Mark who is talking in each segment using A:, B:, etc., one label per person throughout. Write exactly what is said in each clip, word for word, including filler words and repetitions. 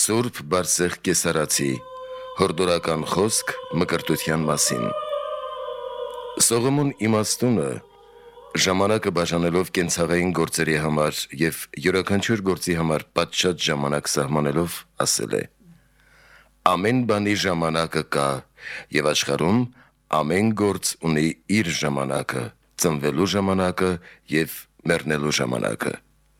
A: Սուրբ Բարսեղ Կեսարացի հորդորական խոսք մկրտության մասին։ Սողոմոն իմաստունը ժամանակը բաժանելով կենցաղային գործերի համար և յուրաքանչյուր գործի համար պատշաճ ժամանակ սահմանելով ասել է. ամեն բանի ժամանակը կա և աշխարհում ամեն գործ ունի իր ժամանակը, ծնվելու ժամանակը և մեռնելու ժամանակը։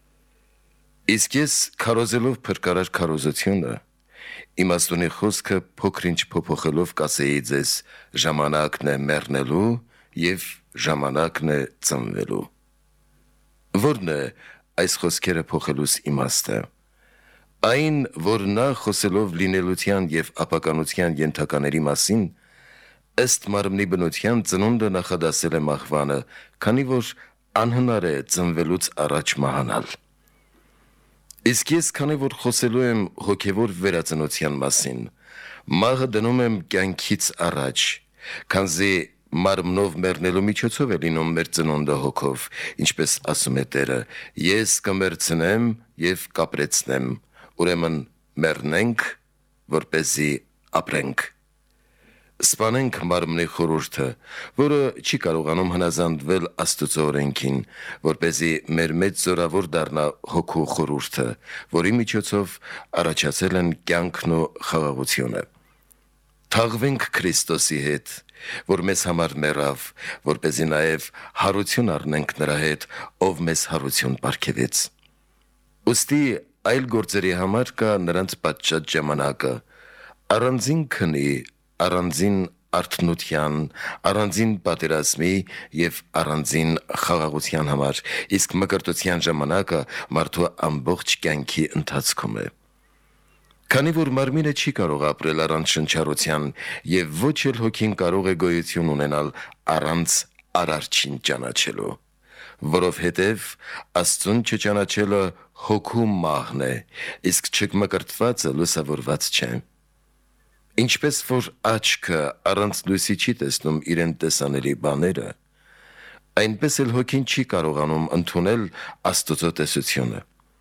A: Իսկ ես քարոզելով փրկարար քարոզությունը, իմաստունի խոսքը փոքր-ինչ փոփոխելով կասեի ձեզ ժամանակն է մեռնելու և ժամանակն է ծնվելու։ Ո՞րն է այս խոսքերը փոխելուս իմաստը։ Այն, որ նա խոսելով լինելության և ապականության ենթակաների մասին, ըստ մարմնի բնության ծնունդը նախադասել է մահվանը, քանի որ անհնար է ծնվելուց առաջ մահանալ։ Իսկ ես քանի որ խոսելու եմ հոգևոր վերածնության մասին, մահը դնում եմ կյանքից առաջ, քանզի մարմնով մեռնելու միջոցով է լինում մեր ծնունդը հոգով, ինչպես ասում է Տերը. ես կմեռցնեմ և կապրեցնեմ, ուրեմն մեռնենք, որպեսզի ապրենք։ Սպանենք մարմնի խորհուրդը, որը չի կարողանում հնազանդվել Աստծո օրենքին, որպեսզի մեր մեջ զորավոր դառնա հոգու խորհուրդը, որի միջոցով առաջացել են կյանքն ու խաղաղությունը։ Թաղվենք Քրիստոսի հետ, որ մեզ համար մեռավ, որպեսզի նաև հարություն առնենք նրա հետ, ով մեզ հարություն պարգևեց։ Ուստի այլ գործերի համար կա նրանց պատշաճ ժամանակը, առանձին քնի, առանձին արթնության, առանձին պատերազմի և առանձին խաղաղության համար, իսկ մկրտության ժամանակը մարդու ամբողջ կյանքի ընթացքում է։ Քանի որ մարմինը չի կարող ապրել առանց շնչառության և ոչ էլ հոգին կարող է գոյություն ունենալ առանց Արարչին ճանաչելու, որովհետև Աստծուն չճանաչելը հոգու մահն է, իսկ չմկրտվածը լուսավորված չէ։ Ինչպես որ աչքը առանց լույսի չի տեսնում իրեն տեսանելի բաները, այնպես էլ հոգին չի կարողանում ընդունել Աստծո տեսությունը։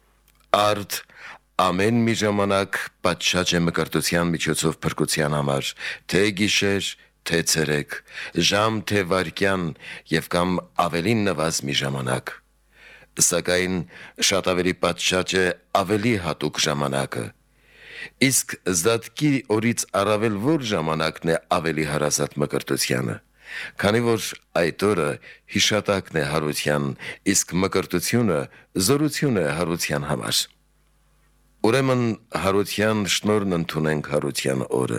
A: Արդ ամեն մի ժամանակ պատշաճ է մկրտության միջոցով փրկության համար, թե գիշեր, թե ցերեկ, ժամ, թե վայրկյան և կամ ավելին նվազ մի ժամանակ։ Սակայն շատ ավելի պատշաճ է ավելի հատուկ ժամանակը։ Իսկ զատկի օրից առավել որ ժամանակն է ավելի հարազատ մկրտությանը, քանի որ այդ օրը հիշատակն է հարության, իսկ մկրտությունը զորություն է հարության համար։ Ուրեմն հարության շնորհն ընդունենք հարության օրը։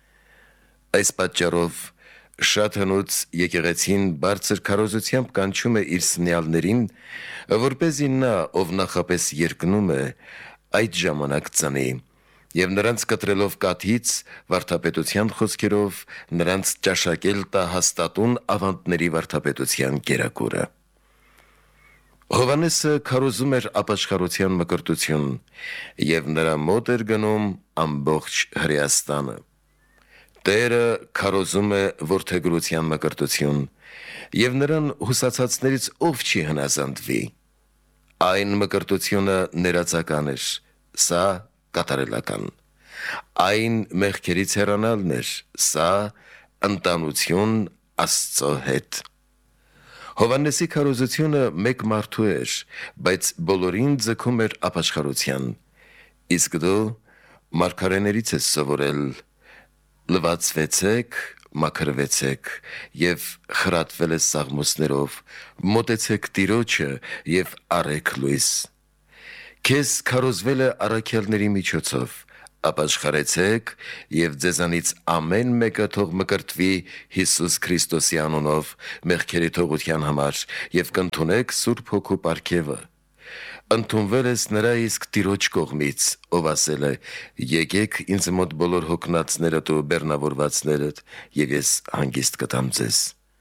A: Այս պատճառով շատ հնուց եկեղեցին բարձր քարոզությամբ կանչում է իր սնյալներին, որպեսզի նա, ով նախապես երկնում է, այդ ժամանակ ծնի, և նրանց կտրելով կաթից, վարդապետության խոսքերով նրանց ճաշակել տա հաստատուն ավանդների վարդապետության կերակուրը։ Հովհաննեսը քարոզում էր ապաշխարության մկրտություն, և նրա մոտ էր գնում ամբողջ Հրեաստանը։ Տերը քարոզում է որդեգրության մկրտություն, և նրան հուսացածներից ով չի հնազանդվի։ Այն մկրտությունը ներածական էր, սա կատարելական։ Այն մեղքերից հեռանալն էր, սա ընտանություն Աստծո հետ։ Հովհաննեսի քարոզությունը մեկ մարդու էր, բայց բոլորին ձգում էր ապաշխարության։ Իսկ դու մարգարեներից ես սովորել. լվացվեցեք, մաքրվեցեք և խրատվել ես սաղմոսներով, մոտեցեք Տիրոջը և առեք լույս։ Քեզ քարոզվել է առաքյալների միջոցով. ապաշխարեցեք և ձեզանից ամեն մեկը թող մկրտվի Հիսուս Քրիստոսի անունով մեղքերի թողության համար և կընդունեք Սուրբ Հոգու պարգևը։ Ընդունվել ես նրա իսկ Տիրոջ կողմից, ով ասել է. եկեք ինձ մոտ բոլոր հոգնածներդ ու բեռնավորվածներդ, և ես հանգիստ կտամ ձեզ։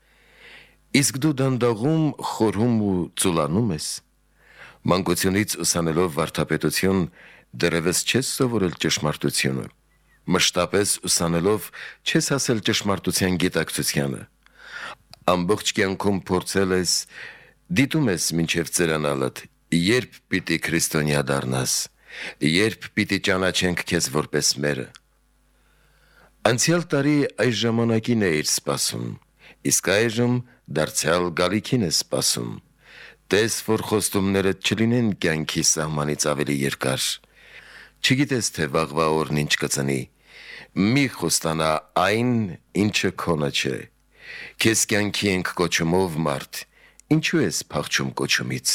A: Իսկ դու դանդաղում, խորհում ու ծուլանում ես։ Մանկությունից ուսանելով վարդապետություն, դեռևս չես սովորել ճշմարտությունը։ Մշտապես ուսանելով չես հասել ճշմարտության գիտակցությանը։ Ամբողջ կյանքում փորձել ես, դիտում ես մինչև ծերանալդ, երբ պիտի քրիստոնյա դառնաս, երբ պիտի ճանաչենք քեզ որպես մերը։ Անցյալ տարի այս ժամանակին էիր սպասում, իսկ այժմ դարձյալ գալիքին ես սպասում։ Տես, որ խոստումներդ չլինեն կյանքի սահմանից ավելի երկար։ Չգիտես, թե վաղվա օրն ինչ կծնի։ Մի խոստանա այն, ինչը քոնը չէ։ Քեզ կյանքի ենք կոչումով մարդ, ինչու ես փախչում կոչումից։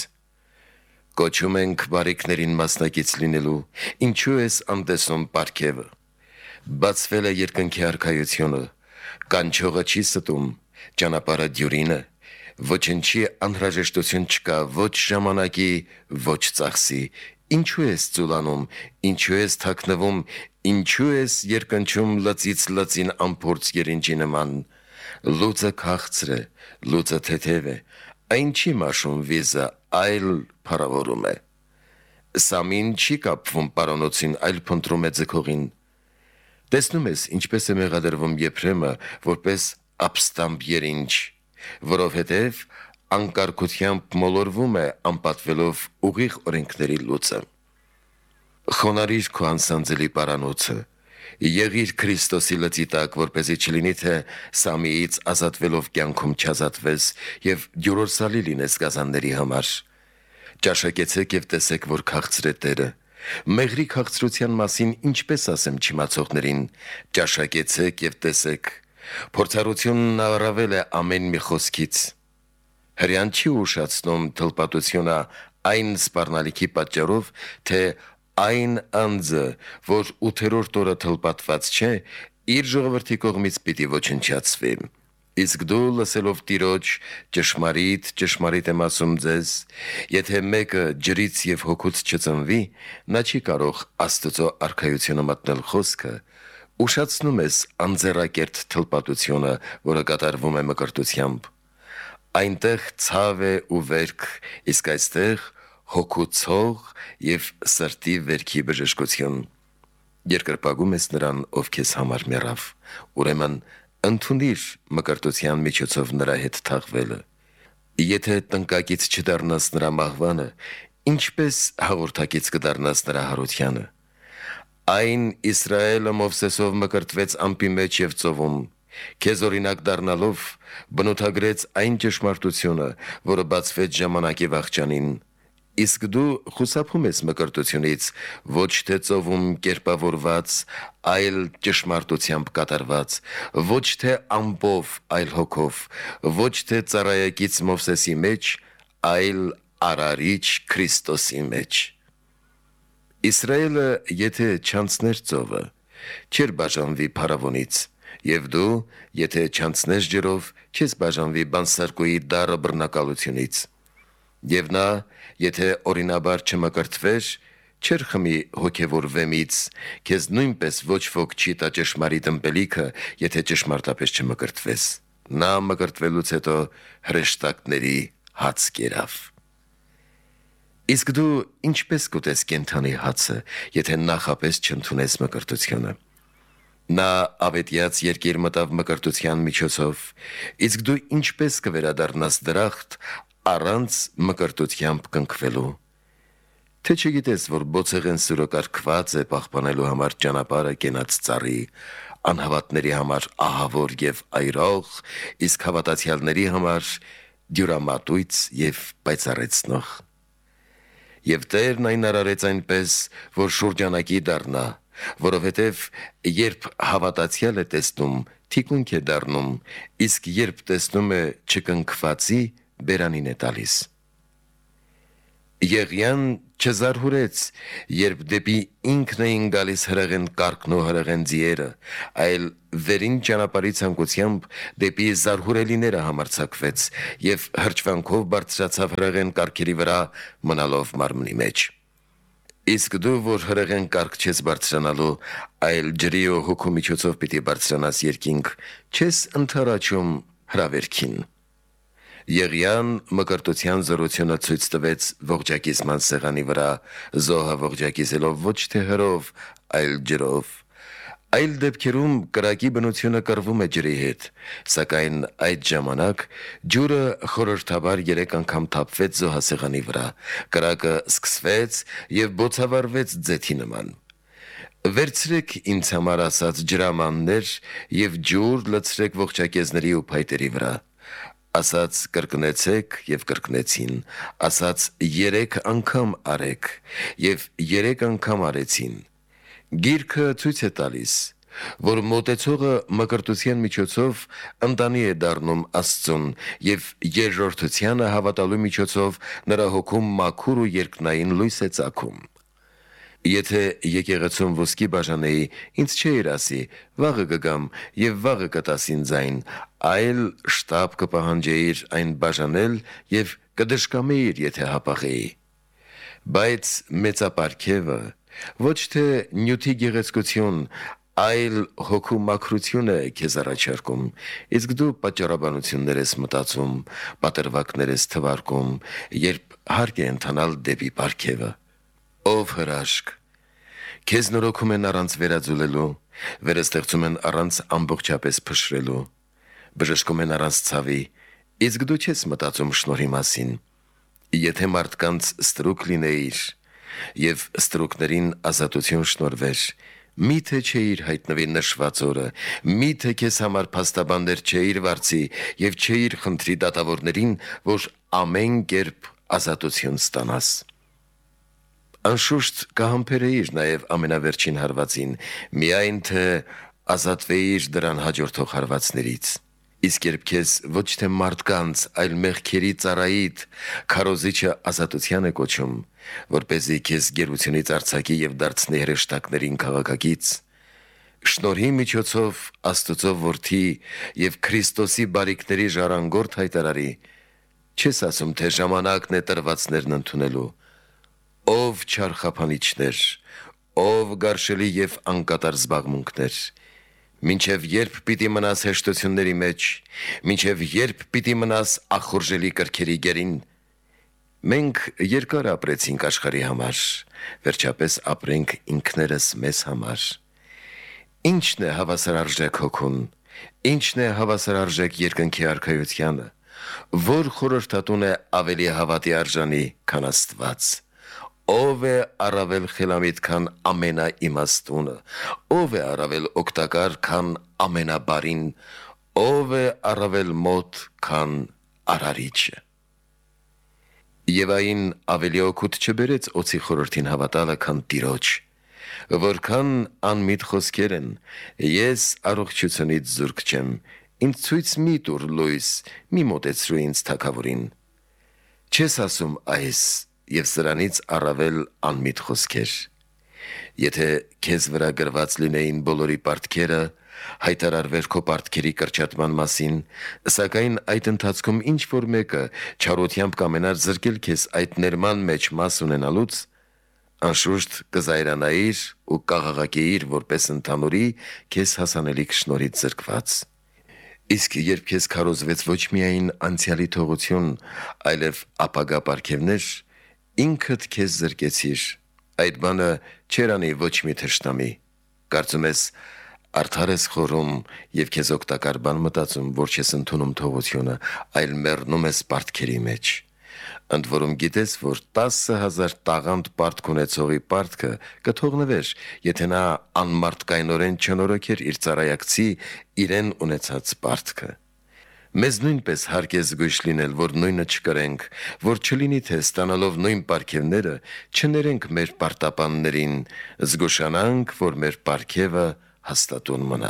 A: Կոչում ենք բարիքներին մասնակից լինելու, ինչու ես անտեսում պարգևը։ Բացվել է երկնքի արքայությունը, կանչողը չի ստում, ճանապարհը դյուրինը, ոչնչի անհրաժեշտություն չկա ոչ ժամանակի, ոչ ծախսի, ինչու ես ծուլանում, ինչու ես թաքնվում, ինչու ես երկնչում լծից լծին ամփորձ երինջի նման, լուծը քաղցր է, լուծը թեթև է, այն չի մաշում վիզը, այլ փառավորում է։ Սամին չի կապվում պարանոցին, այլ փնտրում է ձգողին։ Տեսնում ես, ինչպես է մեղադրվում Եփրեմը, որպես ապստամբ երինջ, որովհետև անկարգությամբ մոլորվում է անպատվելով ուղիղ օրենքների լուծը։ Խոնարհիր քո անսանձելի պարանոցը, եղիր Քրիստոսի լծի տակ, որպեսզի չլինի, թե Սամիից ազատվելով կյանքում չազատվես և դյուրորսալի լինես գազանների համար։ Ճաշակեցեք և տեսեք, որ քաղցր է Տերը։ Մեղրի քաղցրության մասին ինչպես ասեմ չիմացողներին, ճաշակեցեք և տեսեք։ Փորձառությունն առավել է ամեն մի խոսքից։ Հրեան չի ուշացնում թլպատությունը այն սպառնալիքի պատճառով, թե այն անձը, որ ութերորդ օրը թլպատված չէ, իր ժողովրդի կողմից պիտի ոչնչացվի։ Իսկ դու լսելով Տիրոջ, ճշմարիտ, ճշմարիտ եմ ասում ձեզ, եթե մեկը ջրից և հոգուց չծնվի, նա չի կարող Աստծո արքայությունը մտնել խոսքը, ուշացնում ես անձեռակերտ թլպատությունը, որը կատարվում է մկրտությամբ։ Այնտեղ ցավ է ու վերք, իսկ այստեղ հոգու ցող և սրտի վերքի բժշկություն։ Երկրպագում ես նրան, ով քեզ համար մեռավ, ուրեմն ընդունիր մկրտության միջոցով նրա հետ թաղվելը։ Եթե տնկակից չդառնաս նրա մահվանը, ինչպես հաղորդակից կդառնաս նրա հարությանը։ Այն Իսրայելը Մովսեսով մկրտվեց ամպի մեջ և ծովում, քեզ օրինակ դառնալով բնութագրեց այն ճշմարտությունը, որը բացվեց ժամանակի վախճանին։ Իսկ դու խուսափում ես մկրտությունից, ոչ թե ծովում կերպավորված, այլ ճշմարտությամբ կատարված, ոչ թե ամպով, այլ հոգով, ոչ թե ծառայակից Մովսեսի մեջ, այլ արարիչ Քրիստոսի մեջ։ Իսրայելը, եթե չանցներ ծովը, չէր բաժանվի փարավոնից, և դու, եթե չանցնես ջրով, չես բաժանվի բանսարկուի դառը բռնակալությունից։ Եվ նա, եթե օրինաբար չմկրտվեր, չէր խմի հոգևոր վեմից, քեզ նույնպես ոչ ոք չի տա ճշմարիտ ըմպելիքը, եթե ճշմարտապես չմկրտվես։ Նա մկրտվելուց հետո հրեշտակների հաց կերավ։ Իսկ դու ինչպես կուտես կենդանի հացը, եթե նախապես չընդունես մկրտությունը։ Նա ավետյաց երկիր մտավ մկրտության միջոցով, իսկ դու ինչպես կվերադառնաս դրախտ առանց մկրտությամբ կնքվելու։ Թե չգիտես, որ բոցեղեն սուրը կարգված է պահպանելու համար ճանապարհը կենաց ծառի, անհավատների համար ահավոր և այրող, իսկ հավատացյալների համար դյուրամատույց և պայծառեցնող։ Եվ Տերն այն արարեց այնպես, որ շուրջանակի դառնա, որովհետև երբ հավատացյալ է տեսնում, թիկունք է դառնում, իսկ երբ տեսնում է չկնքվածի, բերանին է տալիս։ Եղիան չզարհուրեց, երբ դեպի ինքն էին գալիս հրեղեն կառքն ու հրեղեն ձիերը, այլ վերին ճանապարհի ցանկությամբ դեպի զարհուրելիները համարձակվեց և հրճվանքով բարձրացավ հրեղեն կառքերի վրա, մնալով մարմնի մեջ։ Իսկ դու, որ հրեղեն կառք չես բարձրանալու, այլ ջրի ու հոգու միջոցով պիտի բարձրանաս երկինք, չես ընդառաջում հրավերքին։ Եղիան մկրտության զորությունը ցույց տվեց ողջակիզման սեղանի վրա, զոհը ողջակիզելով ոչ թե հրով, այլ ջրով։ Այլ դեպքերում կրակի բնությունը կռվում է ջրի հետ, սակայն այդ ժամանակ ջուրը խորհրդաբար երեք անգամ թափվեց զոհասեղանի վրա, կրակը սկսվեց և բոցավառվեց ձեթի նման։ Վերցրեք ինձ համար ասած ջրամաններ և ջուր լցրեք ողջակեզների ու փայտերի վրա, ասաց կրկնեցեք և կրկնեցին, ասաց երեք անգամ արեք և երեք անգամ արեցին։ Գիրքը ցույց է տալիս, որ մոտեցողը մկրտության միջոցով ընտանի է դառնում Աստծուն և երրորդությանը հավատալու միջոցով նրա հոգում մաքուր ու երկնային լույս է ծագում։ Եթե եկեղեցում ոսկի բաժանեի, ինձ չէիր ասի, վաղը կգամ և վաղը կտաս ինձ այն, այլ շտապ կպահանջեիր այն բաժանել և կդժկամեիր, եթե հապաղեի։ Բայց մեծապարգևը ոչ թե նյութի գեղեցկություն, այլ հոգու մաքրություն է քեզ առաջարկում, իսկ դու պատճառաբանություններ ես մտածում, պատրվակներ ես թվարկում, երբ հարկ է ընթանալ դեպի պարգևը։ Ով հրաշք, քեզ նորոգում են առանց վերաձուլելու, վերստեղծում են առանց ամբողջապես փշրելու, բժշկում են առանց ցավի, իսկ դու չես մտածում շնորհի մասին։ Եթե մարդկանց ստրուկ լինեիր և ստրուկներին ազատություն շնորհվեր, մի՞թե չէիր հայտնվի նշված օրը, մի՞թե քեզ համար փաստաբաններ չէիր վարձի և չէիր խնդրի դատավորներին, որ ամեն կերպ ազատություն ստանաս։ Անշուշտ կհամբերեիր նաև ամենավերջին հարվածին, միայն թե ազատվեիր դրան հաջորդող հարվածներից։ Իսկ երբ քեզ ոչ թե մարդկանց, այլ մեղքերի ծառայիդ քարոզիչը ազատության է կոչում, որպեսզի քեզ գերությունից արձակի և դարձնի հրեշտակներին քաղաքակից, շնորհի միջոցով Աստծո որդի և Քրիստոսի բարիքների ժառանգորդ հայտարարի, չես ասում, թե ժամանակն է տրվածներն ընդունելու։ Ով չար խափանիչներ, ով գարշելի և անկատար զբաղմունքներ, մինչև երբ պիտի մնաս հեշտությունների մեջ, մինչև երբ պիտի մնաս ախորժելի կրքերի գերին։ Մենք երկար ապրեցինք աշխարհի համար, վերջապես ապրենք ինքներս մեզ համար։ Ի՞նչն է հավասար արժեք հոգուն, ի՞նչն է հավասար արժեք երկնքի արքայությանը, որ խորհրդատուն է ավելի հավատի արժանի, քան Աստված։ Ով է առավել խելամիտ, քան ամենաիմաստունը, ով է առավել օգտակար, քան ամենաբարին, ով է առավել մոտ, քան արարիչը։ Եվ այն ավելի օգուտ չբերեց օձի խորհրդին հավատալը, քան Տիրոջ, որքան անմիտ խոսքեր են, ես առողջությունից զուրկ չեմ, ինձ ցույց մի տուր լույս, մի մոտեցրու ինձ թագավորին։ Չես ասում այս և սրանից առավել անմիտ խոսքեր։ Եթե քեզ վրա գրված լինեին բոլորի պարտքերը, հայտարարվեր քո պարտքերի կրճատման մասին, սակայն այդ ընթացքում ինչ-որ մեկը չարությամբ կամենար զրկել քեզ այդ ներման մեջ մաս ունենալուց, անշուշտ կզայրանայիր ու կաղաղակեիր որպես ընդհանուրի քեզ հասանելիք շնորհից զրկված։ Իսկ երբ քեզ քարոզվեց ոչ միայն անցյալի թողություն, այլև ապագա պարգևներ, ինքդ քեզ զրկեցիր, այդ բանը չէր անի ոչ մի թշնամի։ Կարծում ես արդար ես խորում և քեզ օգտակար բան մտածում, որ չես ընդունում թողությունը, այլ մեռնում ես պարտքերի մեջ։ Ընդ որում գիտես, որ տասը հազար տաղանդ պարտք ունեցողի պարտքը կթողնվեր, եթե նա անմարդկայնորեն չնորոգեր իր ծառայակցի իրեն ունեցած պարտքը։ Մեզ նույնպես հարկ է զգույշ լինել, որ նույնը չկրենք, որ չլինի, թե ստանալով նույն պարգևները չներենք մեր պարտապաններին, զգուշանանք, որ մեր պարգևը հաստատուն մնա։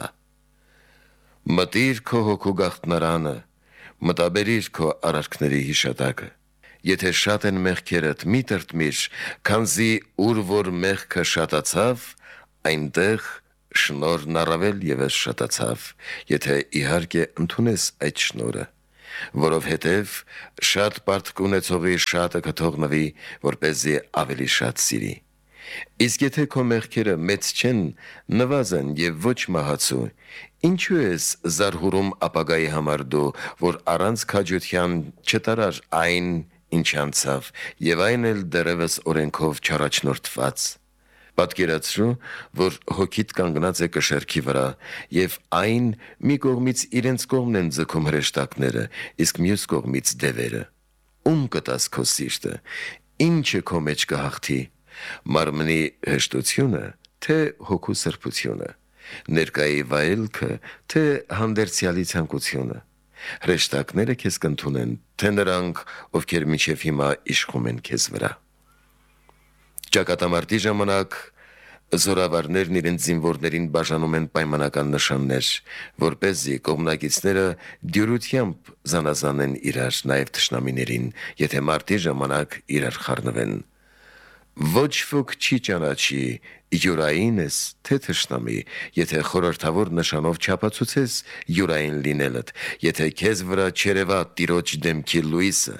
A: Մտիր քո հոգու գաղտնարանը, մտաբերիր քո արարքների հիշատակը։ Եթե շատ են մեղքերդ, մի տրտմիր, քանզի ուր որ մեղքը շատացավ, այնտեղ շնորհն առավել ևս շատացավ, եթե իհարկե ընդունես այդ շնորհը, որովհետև շատ պարտք ունեցողի շատը կթողնվի, որպեսզի ավելի շատ սիրի։ Իսկ եթե քո մեղքերը մեծ չեն, նվազեն և ոչ մահացու, ինչու ես զարհուրում ապագայի համար դու, որ առանց քաջության չտարար այն, ինչ անցավ, և այն էլ դեռևս օրենքով չառաջնորդված։ Պատկերացրու, որ հոգիդ կանգնած է կշեռքի վրա, եւ այն մի կողմից իրենց կողմն են ձգում հրեշտակները, իսկ մյուս կողմից դևերը։ Ում կտաս քո սիրտը, ինչը քո մեջ կհաղթի, մարմնի հեշտությունը, թե հոգու սրբությունը, ներկայի վայելքը, թե հանդերձյալի ցանկությունը։ Հրեշտակները քեզ կընդունեն, թե նրանք, ովքեր մինչև հիմա իշխում են քեզ վրա։ Ճակատամարտի ժամանակ զորավարներն իրենց զինվորներին բաժանում են պայմանական նշաններ, որպեսզի կողմնակիցները դյուրությամբ զանազանեն իրար, նաև թշնամիներին, եթե մարտի ժամանակ իրար խառնվեն։ Ոչ ոք չի ճանաչի յուրային ես, թե թշնամի, եթե խորհրդավոր նշանով չապացուցես յուրային լինելդ, եթե քեզ վրա չերևա Տիրոջ դեմքի լույսը։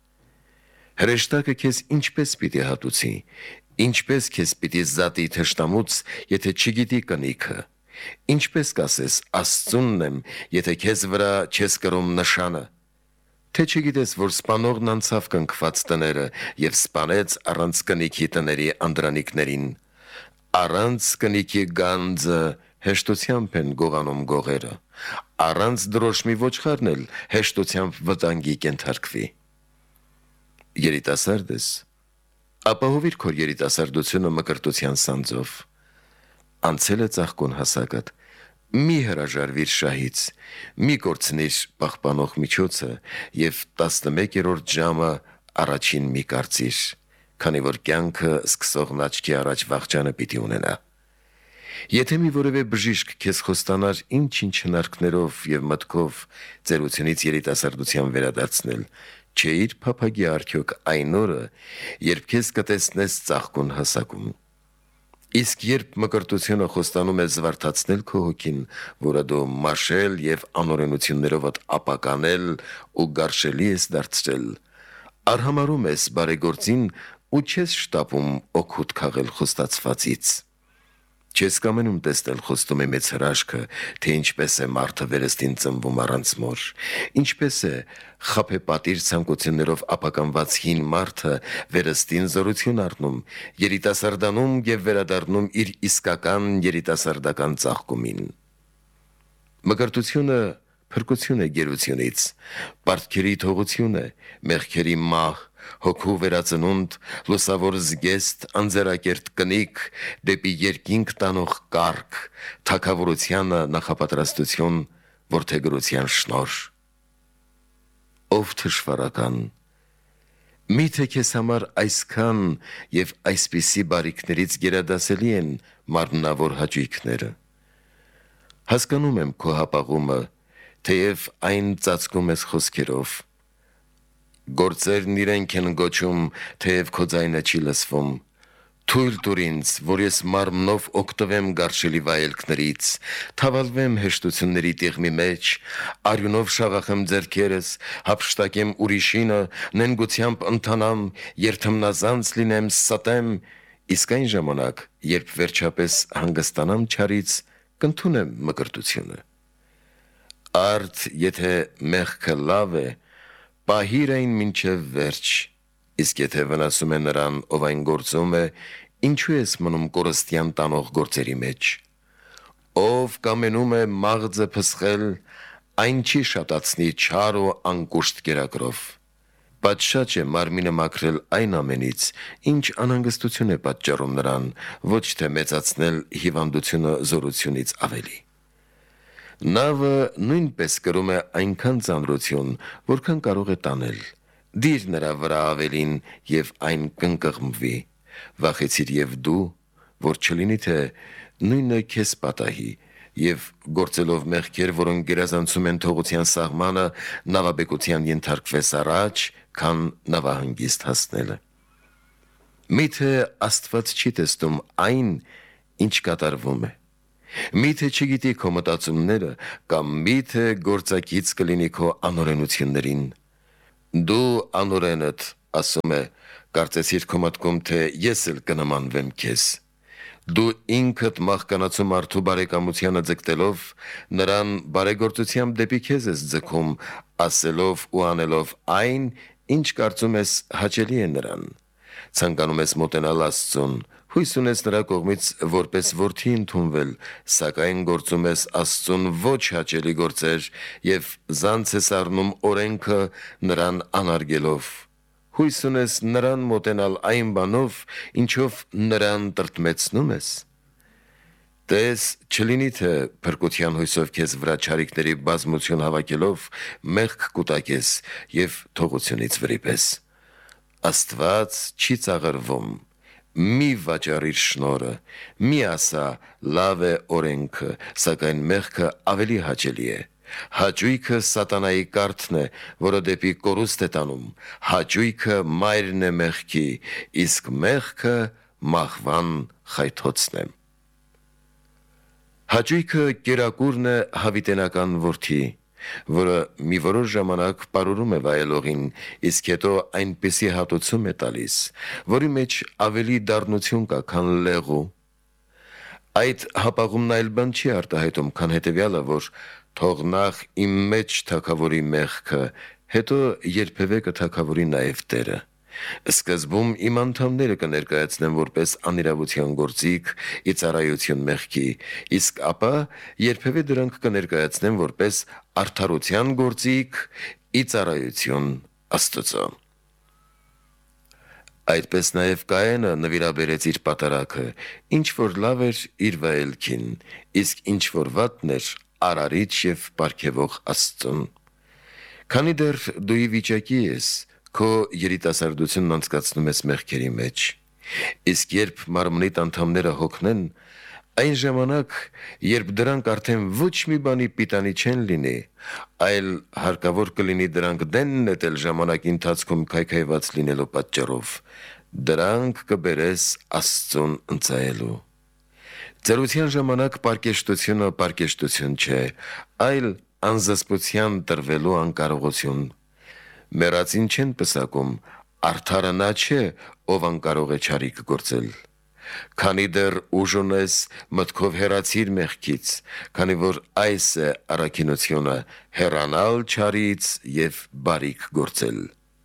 A: Հրեշտակը քեզ ինչպես պիտի հատուցի, ինչպես քեզ պիտի զատի թշնամուց, եթե չգիտի կնիքը, ինչպես կասես Աստծունն եմ, եթե քեզ վրա չես կրում նշանը, թե չգիտես, որ սպանողն անցավ կնքված տները և սպանեց առանց կնիքի տների անդրանիկներին, առանց կնիքի գանձը հեշտությամբ են գողանում գողերը, առանց դրոշմի ոչխարն էլ հեշտությամբ վտանգի կենթարկվի։ Երիտասարդ ես, ապահովիր քո երիտասարդությունը մկրտության սանձով, անցել է ծաղկուն հասակդ, մի հրաժարվիր շահից, մի կորցնիր պահպանող միջոցը և տասնմեկերորդ ժամը առաջին մի կարծիր, քանի որ կյանքը սկսողն աչքի առաջ վախճանը պիտի ունենա։ Եթե մի որևէ բժիշկ քեզ խոստանար ինչ-ինչ հնարքներով և մտքով ծերությունից երիտասարդության վերադարձնել, չէիր փափագի արդյոք այն օրը, երբ քեզ կտեսնես ծաղկուն հասակում։ Իսկ երբ մկրտությունը խոստանում է զվարթացնել քո հոգին, որը դու մաշել և անօրենություններովդ ապականել ու գարշելի ես դարձրել, արհամարհում ես բարեգործին ու չես շտապում օգուտ քաղել խոստացվածից։ Չես կամենում տեսնել խոստումի մեծ հրաշքը, թե ինչպես է մարդը վերստին ծնվում առանց մոր, ինչպես է խաբեպատիր ցանկություններով ապականված հին մարդը վերստին զորություն առնում, երիտասարդանում և վերադառնում իր իսկական երիտասարդական ծաղկումին։ Մկրտությունը փրկություն է գերությունից, պարտքերի թողություն է, մեղքերի մահ, հոգու վերածնունդ, լուսավոր զգեստ, անձեռակերտ կնիկ, դեպի երկինք տանող կարգ, թագավորությանը նախապատրաստություն, որդեգրության շնորհ։ Ով թշվառական, միթե քեզ համար այսքան և այսպիսի բարիքներից գերադասելի են մարմնավոր հաճույքները։ Հասկանում եմ քո հապաղումը, թեև այն ծածկում ես խոսքերով։ Գործերն իրենք են գոչում, թեև քո ձայնը չի լսվում։ Թույլ տուր ինձ, որ ես մարմնով օգտվեմ գարշելի վայելքներից, թավալվեմ հեշտությունների տիղմի մեջ, արյունով շաղախեմ ձեռքերս, հափշտակեմ ուրիշինը, նենգությամբ ընթանամ, երթմնազանց լինեմ, ստեմ, իսկ այն ժամանակ, երբ վերջապես հանգստանամ չարից, կընդունեմ մկրտությունը։ Արդ, եթե մեղքը լավ է, պահիր այն մինչև վերջ, իսկ եթե վնասում է նրան, ով այն գործում է, ինչու ես մնում կորստյան տանող գործերի մեջ։ Ով կամենում է մաղձը փսխել, այն չի շատացնի չար ու անկուշտ կերակրով։ Պատշաճ է մարմինը մաքրել այն ամենից, ինչ անհանգստություն է պատճառում նրան, ոչ թե մեծացնել հիվանդությունը զորությունից ավելի։ Նավը նույնպես կրում է այնքան ծանրություն, որքան կարող է տանել։ Դիր նրա վրա ավելին և այն կընկղմվի։ Վախեցիր և դու, որ չլինի թե նույնը քեզ պատահի, և գործելով մեղքեր, որոնք գերազանցում են թողության սահմանը, նավաբեկության ենթարկվես առաջ, քան նավահանգիստ հասնելը։ Միթե Աստված չի տեսնում այն, ինչ կատարվում է։ Միթե չգիտի քո մտածումները, կամ միթե գործակից կլինի քո անօրենություններին։ Դու անօրենդ, ասում է, կարծեցիր քո մտքում, թե ես էլ կնմանվեմ քեզ։ Դու ինքդ մահկանացու մարդու բարեկամությանը ձգտելով, նրան բարեգործությամբ դեպի քեզ ես ձգում, ասելով ու անելով այն, ինչ կարծում ես հաճելի է նրան։ Ցանկանում ես մոտենալ Աստծուն, Հույս ունես նրա կողմից որպես որդի ընդունվել, սակայն գործում ես Աստծուն ոչ հաճելի գործեր և զանց ես առնում օրենքը նրան անարգելով։ Հույս ունես նրան մոտենալ այն բանով, ինչով նրան տրտմեցնում ես։ Տես, չլինի թե փրկության հույսով քեզ վրա չարիքների բազմություն հավաքելով մեղք կուտակես և թողությունից վրիպես։ Աստված չի ծաղրվում։ Մի վաճառիր շնորհը, մի ասա լավ է օրենքը, սակայն մեղքը ավելի հաճելի է։ Հաճույքը սատանայի կարթն է, որը դեպի կորուստ է տանում, հաճույքը մայրն է մեղքի, իսկ մեղքը մահվան խայթոցն է։ Հաճույքը կերակուրն է հավիտենական որդի, որը մի որոշ ժամանակ պարուրում է վայելողին, իսկ հետո այնպիսի հատուցում է տալիս, որի մեջ ավելի դառնություն կա, քան լեղու։ Այդ հապաղումն այլ բան չի արտահայտում, քան հետևյալը, որ թող նախ իմ մեջ թագավորի մեղքը, հետո երբևէ կթագավորի նաև Տերը։ Սկզբում իմ անդամները կներկայացնեմ որպես անիրավության գործիք, ի ծառայություն մեղքի, իսկ ապա երբևէ դրանք կներկայացնեմ որպես արդարության գործիք, ի ծառայություն Աստծո։ Այդպես նաև Կայենը նվիրաբերեց իր պատարագը, ինչ որ լավ էր իր վայելքին, իսկ ինչ որ վատն էր արարիչ և պարգևող Աստծուն։ Քանի դեռ դու ի վիճակի ես, քո երիտասարդությունն անցկացնում ես մեղքերի մեջ, իսկ երբ մարմնիդ անդամները հոգնեն, այն ժամանակ, երբ դրանք արդեն ոչ մի բանի պիտանի չեն լինի, այլ հարկավոր կլինի դրանք դեն նետել ժամանակի ընթացքում քայքայված լինելու պատճառով, դրանք կբերես Աստծուն ընծայելու։ Ծերության ժամանակ պարկեշտությունը պարկեշտություն չէ, այլ անզսպության տրվելու անկարողություն։ Մեռածին չեն պսակում, արդարը նա չէ, ով անկարող է չարիք գործել։ Քանի դեռ ուժ ունես, մտքով հեռացիր մեղքից, քանի որ այս է առաքինությունը՝ հեռանալ չարից և բարիք գործել։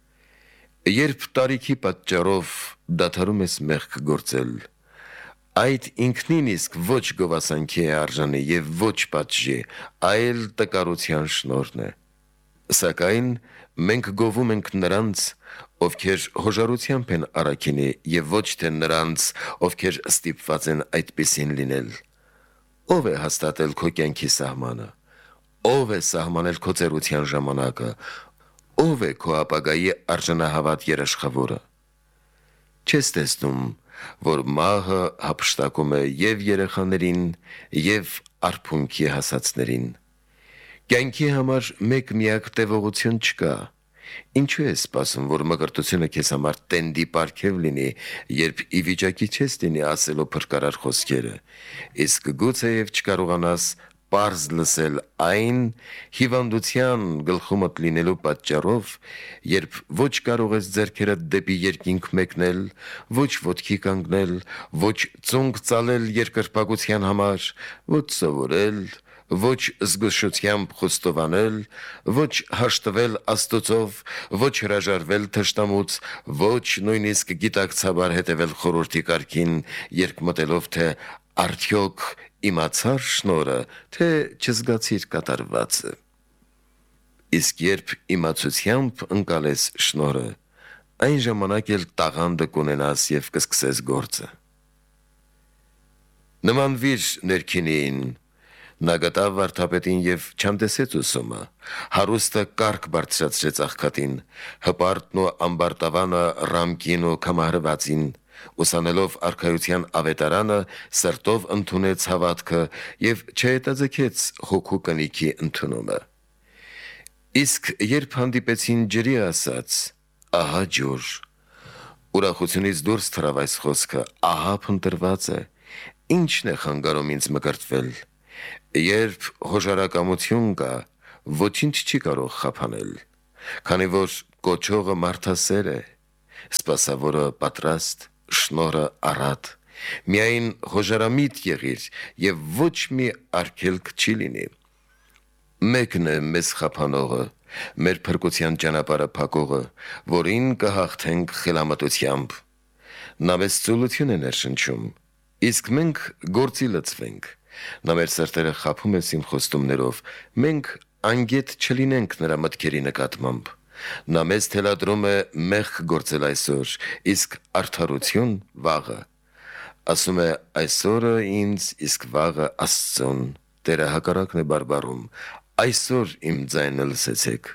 A: Երբ տարիքի պատճառով դադարում ես մեղք գործել, այդ ինքնին իսկ ոչ գովասանքի է արժանի և ոչ պատժի, այլ տկարության շնորհն է։ Սակայն մենք գովում ենք նրանց, ովքեր հոժարությամբ են առաքինի և ոչ թե նրանց, ովքեր ստիպված են այդպիսին լինել։ Ո՞վ է հաստատել քո կյանքի սահմանը։ Ո՞վ է սահմանել քո ծերության ժամանակը։ Ո՞վ է քո ապագայի արժանահավատ երաշխավորը։ Չես տեսնում, որ մահը հափշտակում է և երեխաներին, և արփունքի հասածներին։ Կյանքի համար մեկ միակ տևողություն չկա։ Ինչու ես սպասում, որ մկրտությունը քեզ համար տենդի պարգև լինի, երբ ի վիճակի չես լինի ասելու փրկարար խոսքերը, իսկ գուցեև չկարողանաս պարզ լսել այն հիվանդության գլխումդ լինելու պատճառով, երբ ոչ կարող ես ձեռքերդ դեպի երկինք մեկնել, ոչ ոտքի կանգնել, ոչ ծունկ ծալել երկրպագության համար, ոչ սովորել, ոչ զգուշությամբ խոստովանել, ոչ հաշտվել Աստծով, ոչ հրաժարվել թշնամուց, ոչ նույնիսկ գիտակցաբար հետևել խորհրդի կարգին, երկմտելով, թե արդյոք իմացա՞ր շնորհը, թե չզգացիր կատարվածը։ Իսկ երբ իմացությամբ ընկալես շնորհը, այն ժամանակ էլ տաղանդը կունենաս և կսկսես գործը։ Նմանվիր ներքինին։ Նա գտավ վարդապետին և չամտեսեց ուսումը, հարուստը կառք բարձրացրեց աղքատին, հպարտն ու ամբարտավանը ռամկին ու քամահրվածին, ուսանելով արքայության ավետարանը, սրտով ընդունեց հավատքը և չհետաձգեց հոգու կնիքի ընդունումը։ Իսկ երբ հանդիպեցին ջրի, ասաց. «Ահա ջուր», ուրախությունից դուրս թռավ այս խոսքը. «Ահա փնտրված է, ի՞նչն է խանգարում ինձ մկրտվել»։ Երբ հոժարակամություն կա, ոչինչ չի կարող խափանել, քանի որ կոչողը մարդասեր է, սպասավորը պատրաստ, շնորհը առատ։ Միայն հոժարամիտ եղիր և ոչ մի արգելք չի լինի։ Մեկն է մեզ խափանողը, մեր փրկության ճանապարհը փակողը, որին կհաղթենք խելամտությամբ։ Նա մեզ ծուլություն է ներշնչում, իսկ մենք գործի լծվենք։ Նա մեր սրտերը խաբում է իմ խոստումներով, մենք անգետ չլինենք նրա մտքերի նկատմամբ։ Նա մեզ թելադրում է մեղք գործել այսօր, իսկ արդարություն վաղը։ Ասում է այսօրը ինձ, իսկ վաղը Աստծուն։ Տերը հակառակն է բարբառում, այսօր իմ ձայնը լսեցեք։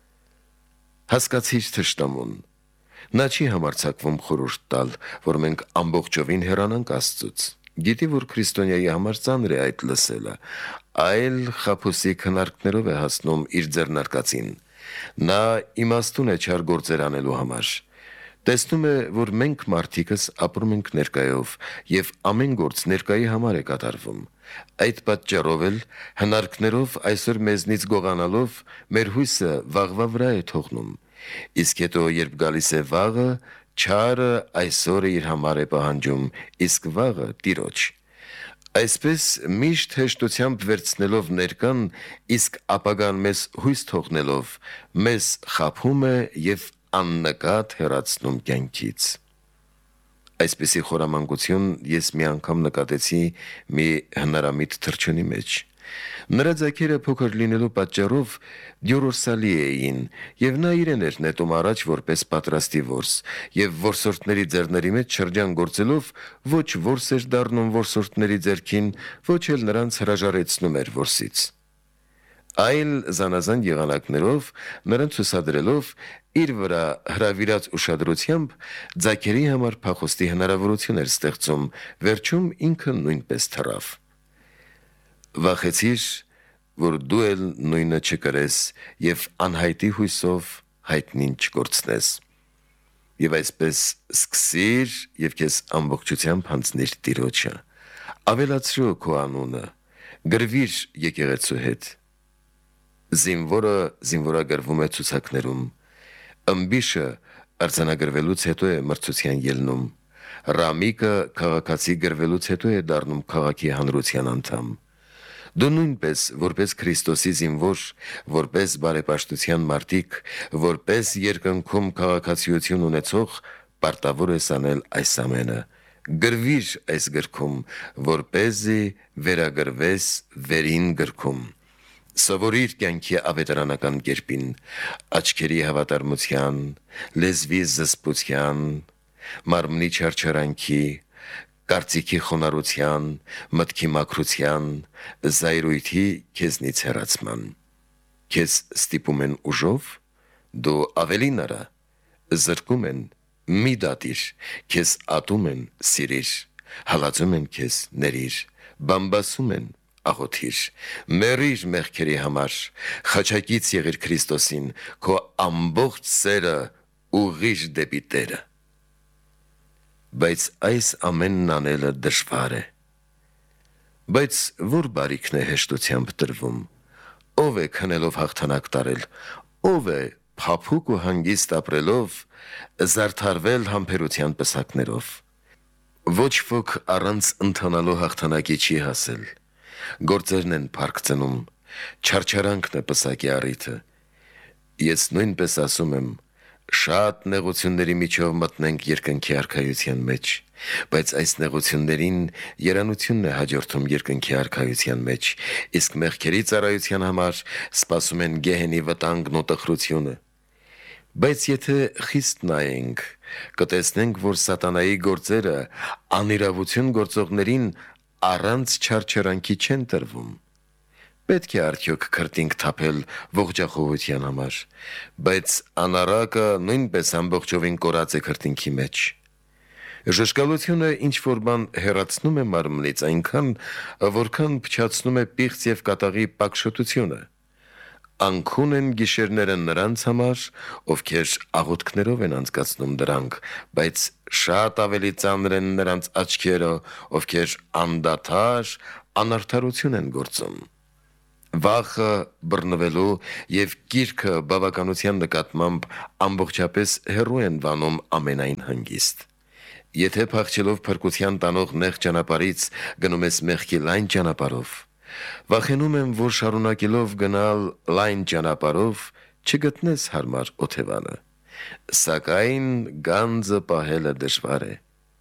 A: Հասկացիր թշնամուն։ Նա չի համարձակվում խորհուրդ տալ, որ մենք ամբողջովին հեռանանք Աստծուց։ Գիտի, որ քրիստոնյայի համար ծանր է այդ լսելը, այլ խաբուսի քննարկներով է հասնում իր ձեռնարկածին։ Նա իմաստուն է չար գործեր անելու համար։ Տեսնում է, որ մենք մարդիկս ապրում ենք ներկայով, և ամեն գործ ներկայի համար է կատարվում։ Այդ պատճառով էլ հնարքներով այսօր մեզնից գողանալով մեր հույսը վաղվա վրա է թողնում։ Իսկ հետո, երբ գալիս է վաղը, չարը այսօրը իր համար է պահանջում, իսկ վաղը Տիրոջ։ Այսպես միշտ հեշտությամբ վերցնելով ներկան, իսկ ապագան մեզ հույս թողնելով, մեզ խաբում է և աննկատ հեռացնում կյանքից։ Այսպիսի խորամանկություն ես մի անգամ նկատեցի մի հնարամիտ թռչունի մեջ։ Նրա ձագերը փոքր լինելու պատճառով դյուրորսալի էին, և նա իրեն էր նետում առաջ որպես պատրաստի որս, և որսորդների ձեռների մեջ շրջան գործելով ոչ որս էր դառնում որսորդների ձեռքին, ոչ էլ նրանց հրաժարեցնում էր որսից, այլ զանազան եղանակներով նրան ցուցադրելով իր վրա հրավիրած ուշադրությամբ ձագերի համար փախուստի հնարավորություն էր ստեղծում, վերջում ինքը նույնպես թռավ։ Վախեցիր, որ դու էլ նույնը չկրես և անհայտի հույսով հայտնին չկորցնես։ Եվ այսպես սկսիր և քեզ ամբողջությամբ հանձնիր Տիրոջը։ Ավելացրու քո անունը, գրվիր եկեղեցու հետ։ Զինվորը զինվորագրվում է ցուցակներում, ըմբիշը արձանագրվելուց հետո է մրցության ելնում, ռամիկը քաղաքացի գրվելուց հետո է դառնում քաղաքի հանրության անդամ։ Դու նույնպես, որպես Քրիստոսի զինվոր, որպես բարեպաշտության մարտիկ, որպես երկնքում քաղաքացիություն ունեցող, պարտավոր ես անել այս ամենը։ Գրվիր այս գրքում, որպեսզի վերագրվես վերին գրքում։ Սովորիր կյանքի ավետարանական կերպին, աչքերի հավատարմության, լեզվի զսպության, մարմնի չարչարանքի, կարծիքի խոնարհության, մտքի մաքրության, զայրույթի քեզնից հեռացման։ Քեզ ստիպում են ուժով, դու ավելին արա, զրկում են, մի դատիր, քեզ ատում են, սիրիր, հալածում են քեզ, ների՛ր, բամբասում են, աղոթիր, մեռիր մեղքերի համար, խաչակից եղիր Քրիստոսին, քո ամբողջ սերը ուղղիր դեպի Տերը։ Բայց այս ամենն անելը դժվար է։ Բայց որ բարիքն է հեշտությամբ տրվում, ով է քնելով հաղթանակ տարել, ով է փափուկ ու հանգիստ ապրելով զարդարվել համբերության պսակներով։ Ոչ ոք առանց ընթանալու հաղթանակի չի հասել, գործերն են փառք ծնում, չարչարանքն է պսակի առիթը։ Ես նույնպես ասում եմ, շատ նեղությունների միջով մտնենք երկնքի արքայության մեջ, բայց այս նեղություններին երանությունն է հաջորդում երկնքի արքայության մեջ, իսկ մեղքերի ծառայության համար սպասում են գեհենի վտանգն ու տխրությունը։ Բայց եթե խիստ նայենք, կտեսնենք, որ սատանայի գործերը անիրավություն գործողներին առանց չարչարանքի չեն տրվում։ Պետք է արդյոք քրտինք թափել ողջախոհության համար, բայց անառակը նույնպես ամբողջովին կորած է քրտինքի մեջ։ Ժշկալությունը ինչ-որ բան հեռացնում է մարմնից այնքան, որքան փչացնում է պիղծ և կատաղի պակշոտությունը։ Անքուն են գիշերները նրանց համար, ովքեր աղոթքներով են անցկացնում դրանք, բայց շատ ավելի ծանր են նրանց աչքերը, ովքեր անդադար անարդարություն են գործում։ Վախը բռնվելու և կիրքը բավականության նկատմամբ ամբողջապես հեռու են վանում ամենայն հանգիստ։ Եթե փախչելով փրկության տանող նեղ ճանապարհից գնում ես մեղքի լայն ճանապարհով, վախենում եմ, որ շարունակելով գնալ լայն ճանապարհով չգտնես հարմար օթևանը, սակայն գանձը պահելը դժվար է։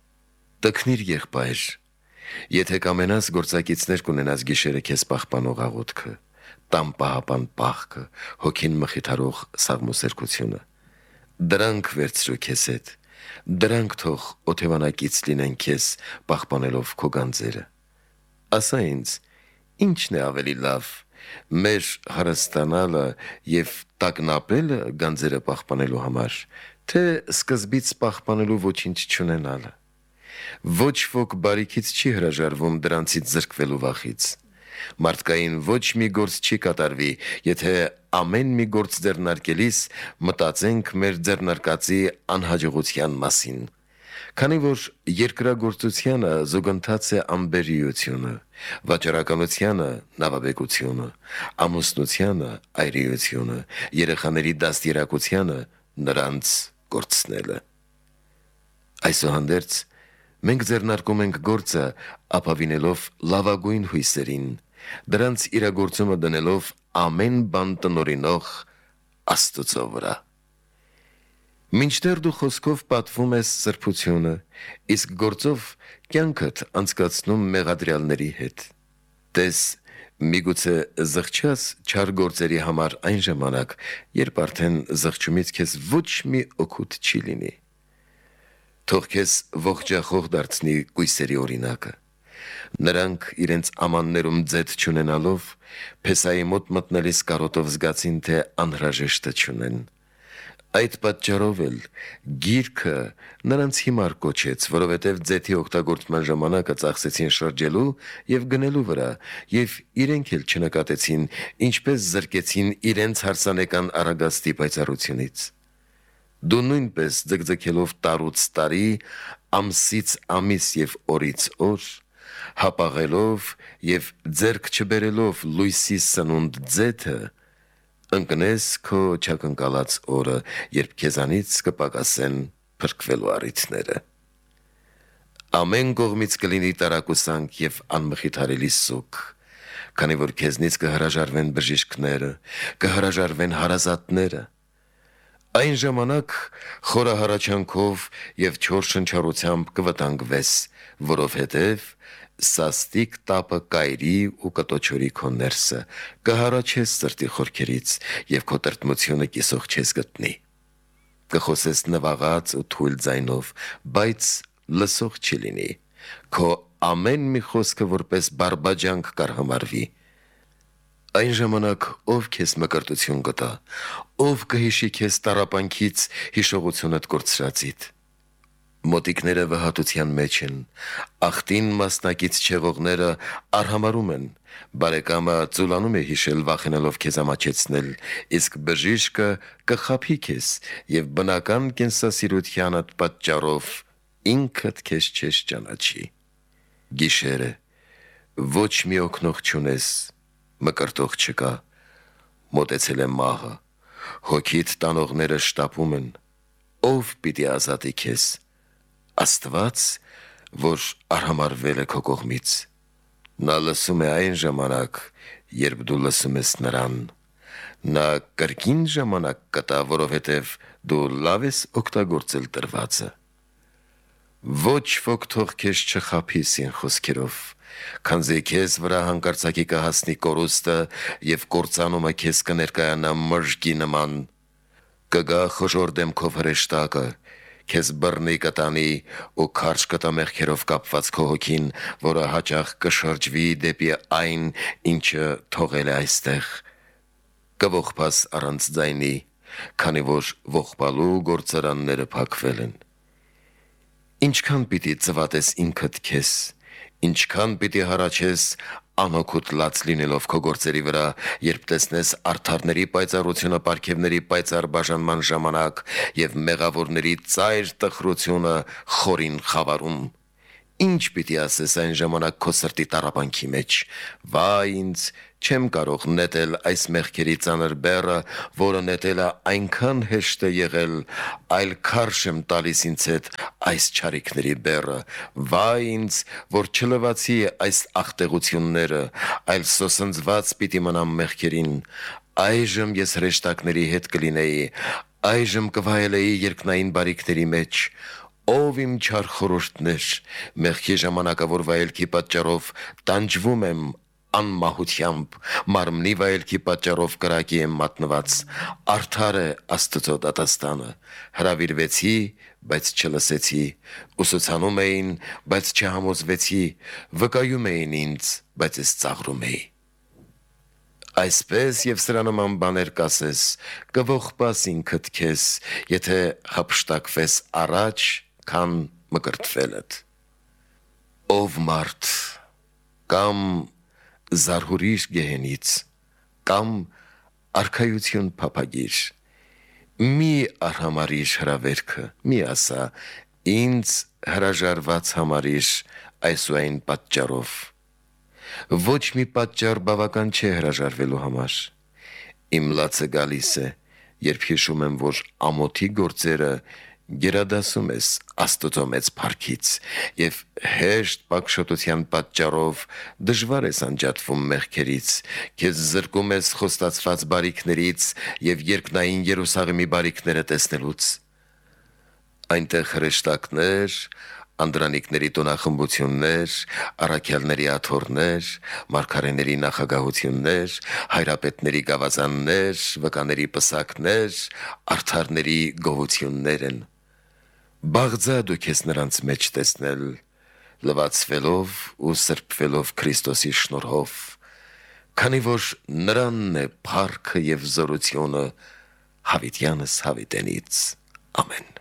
A: Տքնիր եղբայր, եթե կամենաս գործակիցներ կունենաս գիշերը քեզ պահպանող աղոթքը, տան պահապան պահքը, հոգին մխիթարող սաղմոսերկությունը, դրանք վերցրու քեզ հետ, դրանք թող օթևանակից լինեն քեզ պահպանելով քո գանձերը։ Ասա ինձ, ի՞նչն է ավելի լավ, մեր հարստանալը և տագնապելը գանձերը պահպանելու համար, թե սկզբից պահպանելու ոչինչ չունենալը։ Ոչ ոք բարիքից չի հրաժարվում դրանցից զրկվելու վախից։ Մարդկային ոչ մի գործ չի կատարվի, եթե ամեն մի գործ ձեռնարկելիս մտածենք մեր ձեռնարկածի անհաջողության մասին։ Քանի որ երկրագործությանը զուգընթաց է անբերիությունը, վաճառականությանը նավաբեկությունը, ամուսնությանը այրիությունը, երեխաների դաստիարակությանը նրանց կորցնելը։ Այսուհանդերձ մենք ձեռնարկում ենք գործը ապավինելով լավագույն հույսերին, դրանց իրագործումը դնելով ամեն բան տնօրինող Աստծո վրա։ Մինչդեռ դու խոսքով պատվում ես սրբությունը, իսկ գործով կյանքդ անցկացնում մեղադրյալների հետ։ Տես, միգուցե զղջաս չար գործերի համար այն ժամանակ, երբ արդեն զղջումից քեզ ոչ մի օգուտ չի լինի։ Թող քեզ ողջախոհ դարձնի կույսերի օրինակը։ Նրանք իրենց ամաններում ձեթ չունենալով, Փեսայի մոտ մտնելիս կարոտով զգացին, թե անհրաժեշտը չունեն։ Այդ պատճառով էլ գիրքը նրանց հիմար կոչեց, որովհետև ձեթի օգտագործման ժամանակը ծախսեցին շրջելու և գնելու վրա, և իրենք էլ չնկատեցին, ինչպես զրկեցին իրենց հարսանեկան առագաստի պայծառությունից։ Դու նույնպես ձգձգելով տարուց տարի, ամսից ամիս և օրից օր, հապաղելով և ձեռք չբերելով լույսի սնունդ ձեթը, ընկնես քո չակնկալած օրը, երբ քեզանից կպակասեն փրկվելու առիթները։ Ամեն կողմից կլինի տարակուսանք և անմխիթարելի սուգ, քանի որ քեզնից կհրաժարվեն բժիշկները, կհրաժարվեն հարազատները։ Այն ժամանակ խորահարաչանքով և չոր շնչառությամբ կվտանգվես, որովհետև սաստիկ տապը կայրի ու կտոչորի քո ներսը, կհառաչես սրտի խորքերից և քո տրտմությունը կիսող չես գտնի։ Կխոսես նվաղած ու թույլ ձայնով, բայց լսող չի լինի, քո ամեն մի խոսքը որպես բարբաջանք կարգամարվի։ Այն ժամանակ ով քեզ մկրտություն կտա, ով կհիշի քեզ տառապանքից հիշողությունդ կորցրածիդ։ Մոտիկները վհատության մեջ են, աղտին մասնակից չեղողները արհամարում են, բարեկամը ծուլանում է հիշել վախենալով քեզ ամաչեցնել, իսկ բժիշկը կխաբի քեզ և բնական կենսասիրությանդ պատճառով ինքդ քեզ չես ճանաչի։ Գիշեր է, ոչ մի օգնող չունես, մկրտող չկա, մոտեցել է մահը, հոգիդ տանողները շտապում են, ով պիտի ազատի քեզ, Աստված, որ արհամարվել է քո կողմից։ Նա լսում է այն ժամանակ, երբ դու լսում ես նրան։ Նա կրկին ժամանակ կտա, որովհետև դու լավ ես օգտագործել տրվածը։ Ոչ ոք թող քեզ չխաբի սին խոսքերով, քանզի քեզ վրա հանկարծակի կհասնի կորուստը և կործանումը քեզ կներկայանա մժգի նման։ Կգա խոժոր դեմքով հրեշտակը, քեզ բռնի կտանի ու քարշ կտա մեղքերով կապված քո հոգին, որը հաճախ կշրջվի դեպի այն, ինչը թողել է այստեղ։ Կողբաս առանց ձայնի, քանի որ ողբալու գործարանները փակվել են։ Ինչքան պիտի ծվատես ինքդ քեզ, ինչքան պիտի հառաչես անօգուտ լաց լինելով քո գործերի վրա, երբ տեսնես արդարների պայծառությունը պարգևների պայծառ բաժանման ժամանակ և մեղավորների ծայր տխրությունը խորին խավարում։ Ինչ պիտի ասես այն ժամանակ քո սրտի տառապանքի մեջ. «Վայ ինձ, չեմ կարող նետել այս մեղքերի ծանր բեռը, որը նետելը այնքան հեշտ է եղել, այլ քարշ եմ տալիս ինձ հետ այս չարիքների բեռը։ Վայ ինձ, որ չլվացի այս աղտեղությունները, այլ սոսնձված պիտի մնամ մեղքերին։ Այժմ ես հրեշտակների հետ կլինեի, այժմ կվայելեի երկնային բարիքների մեջ։ Ով իմ չար խորհուրդներ, մեղքի ժամանակավոր վայելքի պատճառով տանջվում եմ անմահությամբ, մարմնի վայելքի պատճառով կրակի եմ մատնված, արդար է Աստծո դատաստանը, հրավիրվեցի, բայց չլսեցի, ուսուցանում էին, բայց չհամոզվեցի, վկայում էին ինձ, բայց ես ծաղրում էի։ Այսպես եւ սրա նման բաներ կասես, կողպաս ինքդ քեզ, եթե հափշտակվես առաջ, քան մկրտվելդ։ Ով մարդ կամ զարհուրիր գեհենից, կամ արքայություն փափագիր, մի արհամարիր հրավերքը, մի ասա, ինձ հրաժարված համարիր այսուայն պատճառով։ Ոչ մի պատճառ բավական չէ հրաժարվելու համար։ Իմ լացը գալիս է, երբ հիշում եմ, որ ամոթի գործերը գերադասում ես Աստծո մեծ փառքից, եւ հեշտ պակշոտության պատճառով դժվար ես անջատվում մեղքերից, քեզ զրկում ես խոստացված բարիքներից եւ երկնային Երուսաղեմի բարիքները տեսնելուց։ Այնտեղ հրեշտակներ, անդրանիկների տոնախմբություններ, առաքյալների աթոռներ, մարգարեների նախագահություններ, հայրապետների գավազաններ, վկաների պսակներ, արդարների գովություններ են։ Բաղձա դու քեզ նրանց մեջ տեսնել, լվացվելով ու սրբվելով Քրիստոսի շնորհով, քանի որ նրանն է փառքը եւ զորությունը հավիտյանս հավիտենից։ Ամեն։